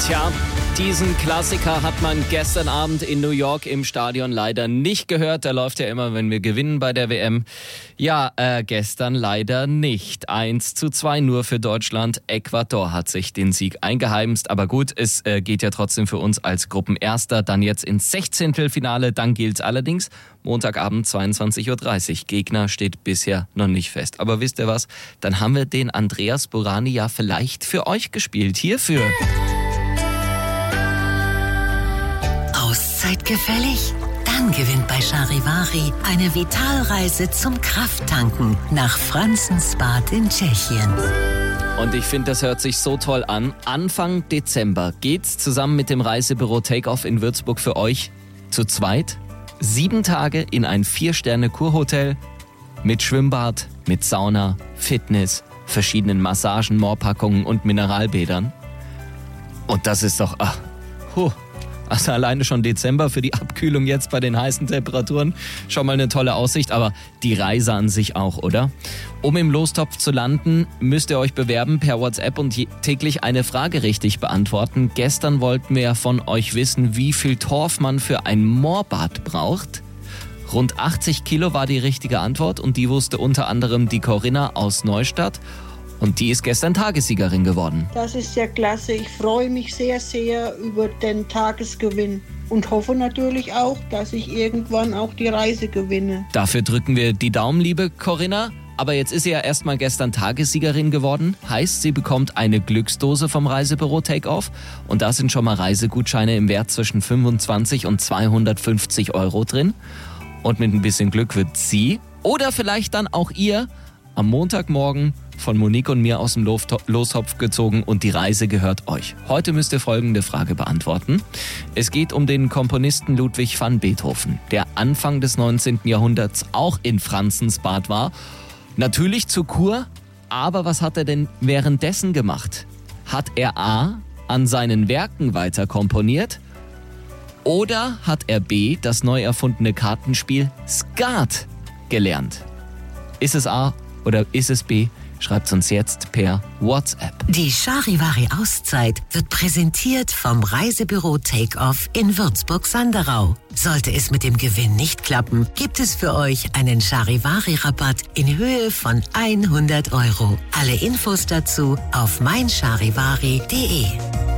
Tja, diesen Klassiker hat man gestern Abend in New York im Stadion leider nicht gehört. Der läuft ja immer, wenn wir gewinnen bei der WM. Ja, gestern leider nicht. 1:2 nur für Deutschland. Ecuador hat sich den Sieg eingeheimst. Aber gut, es geht ja trotzdem für uns als Gruppenerster. Dann jetzt ins 16. Dann gilt's allerdings. Montagabend 22:30 Uhr. Gegner steht bisher noch nicht fest. Aber wisst ihr was? Dann haben wir den Andreas Burani ja vielleicht für euch gespielt. Hierfür. Auszeit gefällig? Dann gewinnt bei Charivari eine Vitalreise zum Krafttanken nach Franzensbad in Tschechien. Und ich finde, das hört sich so toll an. Anfang Dezember geht's zusammen mit dem Reisebüro Take-Off in Würzburg für euch zu zweit 7 Tage in ein 4-Sterne-Kurhotel mit Schwimmbad, mit Sauna, Fitness, verschiedenen Massagen, Moorpackungen und Mineralbädern. Und das ist doch... Also alleine schon Dezember für die Abkühlung jetzt bei den heißen Temperaturen. Schon mal eine tolle Aussicht, aber die Reise an sich auch, oder? Um im Lostopf zu landen, müsst ihr euch bewerben per WhatsApp und täglich eine Frage richtig beantworten. Gestern wollten wir ja von euch wissen, wie viel Torf man für ein Moorbad braucht. Rund 80 Kilo war die richtige Antwort und die wusste unter anderem die Corinna aus Neustadt. Und die ist gestern Tagessiegerin geworden. Das ist ja klasse. Ich freue mich sehr, sehr über den Tagesgewinn und hoffe natürlich auch, dass ich irgendwann auch die Reise gewinne. Dafür drücken wir die Daumen, liebe Corinna. Aber jetzt ist sie ja erstmal gestern Tagessiegerin geworden. Heißt, sie bekommt eine Glücksdose vom Reisebüro Take-Off. Und da sind schon mal Reisegutscheine im Wert zwischen 25 und 250 Euro drin. Und mit ein bisschen Glück wird sie oder vielleicht dann auch ihr am Montagmorgen von Monique und mir aus dem Lostopf gezogen und die Reise gehört euch. Heute müsst ihr folgende Frage beantworten. Es geht um den Komponisten Ludwig van Beethoven, der Anfang des 19. Jahrhunderts auch in Franzensbad war. Natürlich zur Kur, aber was hat er denn währenddessen gemacht? Hat er A. an seinen Werken weiter komponiert oder hat er B. das neu erfundene Kartenspiel Skat gelernt? Ist es A oder ist es B? Schreibt uns jetzt per WhatsApp. Die Charivari-Auszeit wird präsentiert vom Reisebüro Take-Off in Würzburg-Sanderau. Sollte es mit dem Gewinn nicht klappen, gibt es für euch einen Charivari-Rabatt in Höhe von 100 Euro. Alle Infos dazu auf meincharivari.de.